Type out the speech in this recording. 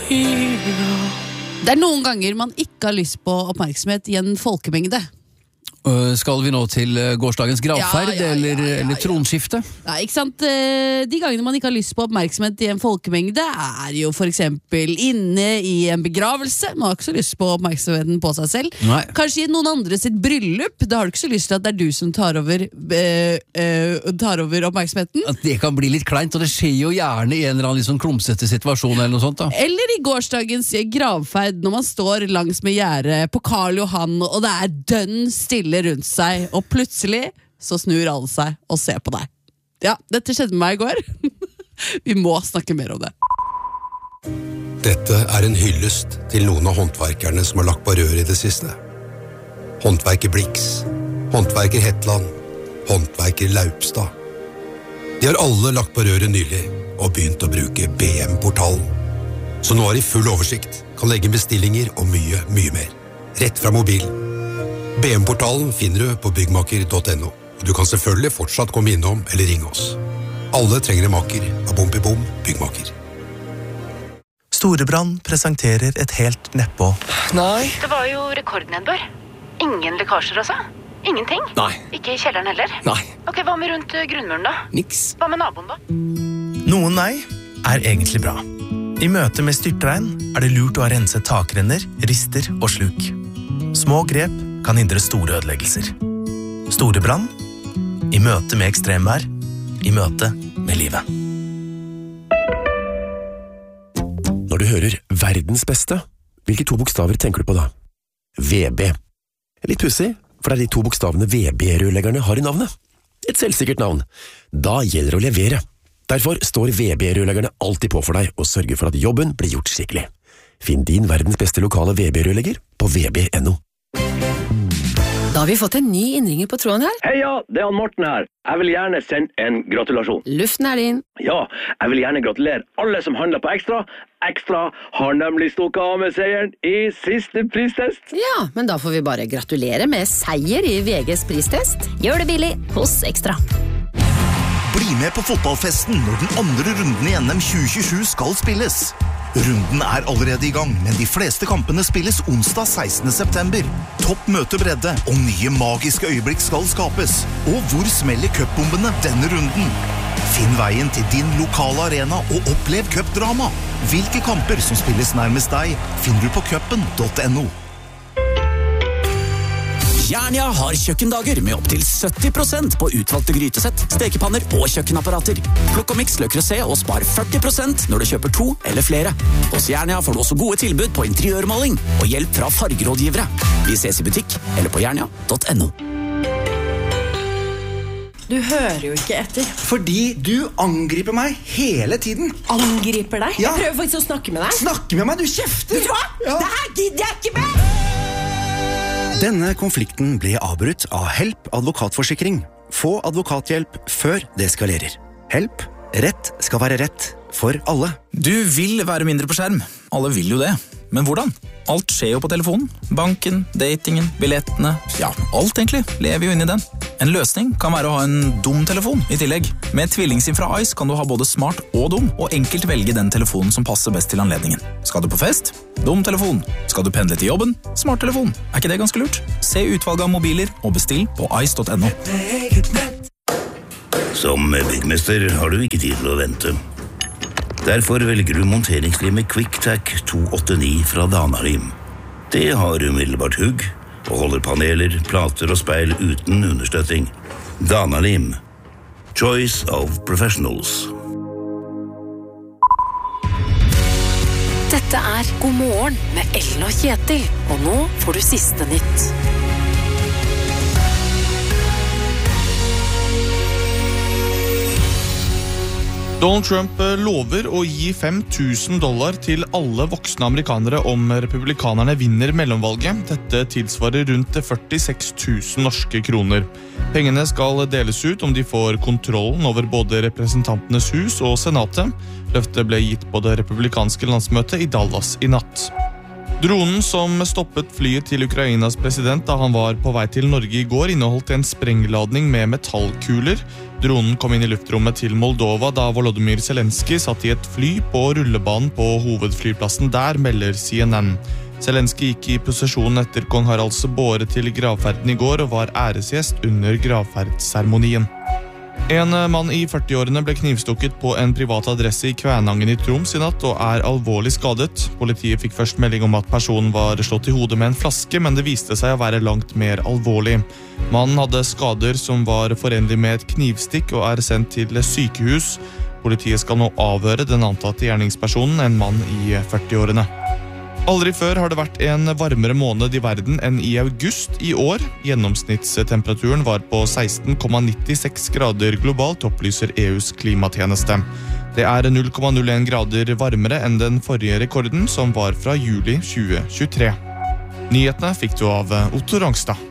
Det noen ganger man ikke har lyst på oppmerksomhet i en folkemengde. Skal vi nå til gårsdagens gravferd eller tronskifte? Ja, ikke sant? De gangene man ikke har lyst på oppmerksomhet i en folkemengde jo for eksempel inne i en begravelse. Man har ikke så lyst på oppmerksomheten på seg selv. Nei. Kanskje i noen andre sitt bryllup. Da har du ikke så lyst til at det du som tar over oppmerksomheten. At det kan bli litt kleint, og det skjer jo gjerne i en eller annen liksom klumsete situasjon eller noe sånt da. Eller i gårsdagens gravferd, når man står langs med gjerdet på Karl Johan, og det dønn stille rundt seg, og plutselig så snur alle seg og ser på deg. Ja, dette skjedde med meg i går. Vi må snakke mer om det. Dette en hyllest til noen av håndverkerne som har lagt på rør i det siste. Håndverker Blix, håndverker Hetland, håndverker Laupstad. De har alle lagt på røret nylig og begynt å bruke BM-portalen. Så nå har de full oversikt, kan legge bestillinger og mye, mye mer. Rett fra mobilen. BM-portalen finner du på byggmaker.no. Du kan selvfølgelig fortsatt komme innom eller ringe oss. Alle trenger en maker av Bom byggmaker. Storebrand presenterer et helt nedpå. Nei. Det var jo rekordnedbør. Ingen lekkasjer altså? Ingenting? Nei. Ikke i kjelleren heller? Nei. Ok, hva med rundt grunnmuren da? Niks. Hva med naboen da? Noen nei egentlig bra. I møte med styrtregn det lurt å ha renset takrenner, rister og sluk. Små grep kan hindre store ødeleggelser. Store brann, i møte med ekstremvær, i møte med livet. Når du hører verdens beste, hvilke to bokstaver tenker du på da? VB. Litt pussig, for det de to bokstavene VB-rørleggerne har i navnet. Et selvsikkert navn. Da gjelder det å levere. Derfor står VB-rørleggerne alltid på for deg og sørger for at jobben blir gjort skikkelig. Finn din verdens beste lokale VB-rørlegger på vb.no. Da har vi fått en ny innringer på tråden her. Heia, det han Morten her. Jeg vil gjerne sende en gratulasjon. Luften din. Ja, jeg vil gjerne gratulere alle som handler på Ekstra. Ekstra har nemlig stukket av med seieren i siste pristest. Ja, men da får vi bare gratulere med seier i VGs pristest. Gjør det billig hos Ekstra. Bli med på fotballfesten når den andre runden i NM 2027 skal spilles. Runden allerede i gang, men de fleste kampene spilles onsdag 16. september. Topp møter bredde, og nye magiske øyeblikk skal skapes. Og hvor smeller cupbombene denne runden? Finn veien til din lokale arena og opplev cupdrama. Hvilke kamper som spilles nærmest deg, finner du på cupen.no. Jernia har kjøkkendager med opp til 70% på utvalgte grytesett, stekepanner og kjøkkenapparater. Plukk og mix Le Creuset og spar 40% når du kjøper 2 eller flere. Hos Jernia får du også gode tilbud på interiørmaling og hjelp fra fargerådgivere. Vi ses i butikk eller på jernia.no. Du hører jo ikke etter. Fordi du angriper meg hele tiden. Angriper deg? Ja. Jeg prøver faktisk å snakke med deg. Snakke med meg, du kjefter! Vet du hva? Ja. Det her gidder jeg ikke med! Denne konflikten ble avbrutt av Help advokatforsikring. Få advokathjelp før det eskalerer. Help. Rett skal være rett for alle. Du vil være mindre på skjerm. Alle vil jo det. Men hvordan? Alt skjer jo på telefonen. Banken, datingen, billettene. Ja, alt egentlig lever jo inn i den. En løsning kan være å ha en dum telefon i tillegg. Med TvillingSIM fra Ice kan du ha både smart og dum, og enkelt velge den telefonen som passer best til anledningen. Skal du på fest? Dum telefon. Skal du pendle til jobben? Smart telefon. Ikke det ganske lurt? Se utvalget av mobiler og bestill på ice.no. Som byggmester har du ikke tid til å vente. Derfor velger du monteringslimet QuickTac 289 fra Danalim. Det har umiddelbart hugg og holder paneler, plater og speil uten understøtting. Danalim. Choice of professionals. Dette God morgen med Ellen og Kjetil, og nå får du siste nytt. Donald Trump lover å gi $5,000 til alle voksne amerikanere om republikanerne vinner mellomvalget. Dette tilsvarer rundt 46 000 norske kroner. Pengene skal deles ut om de får kontrollen over både representantenes hus og senatet. Løftet ble gitt på det republikanske landsmøtet i Dallas i natt. Dronen som stoppet flyet til Ukrainas president da han var på vei til Norge i går, inneholdt en sprengladning med metallkuler. Dronen kom inn i luftrommet til Moldova da Volodymyr Zelensky satt i et fly på rullebanen på hovedflyplassen der, melder CNN. Zelensky gikk i prosesjonen etter kong Haralds båre til gravferden i går og var æresgjest under gravferdsseremonien. En mann i 40-årene ble knivstukket på en privat adresse i Kvænangen i Troms i natt og er alvorlig skadet. Politiet fikk først melding om at personen var slått i hodet med en flaske, men det viste seg å være langt mer alvorlig. Mannen hadde skader som var forenlig med et knivstikk og er sendt til sykehus. Politiet skal nå avhøre den antatte gjerningspersonen, en mann i 40-årene. Aldri før har det vært en varmere måned i verden enn i august i år. Gjennomsnittstemperaturen var på 16,96 grader globalt, opplyser EUs klimatjeneste. Det er 0,01 grader varmere enn den forrige rekorden, som var fra juli 2023. Nyhetene fikk du av Otto Rangstad.